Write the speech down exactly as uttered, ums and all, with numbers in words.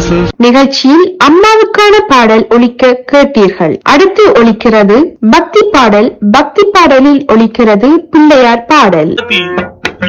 நிகழ்ச்சியில் அம்மாவுக்கான பாடல் ஒலிக்க கேட்டீர்கள். அடுத்து ஒலிக்கிறது பக்தி பாடல். பக்தி பாடலில் ஒலிக்கிறது பிள்ளையார் பாடல்.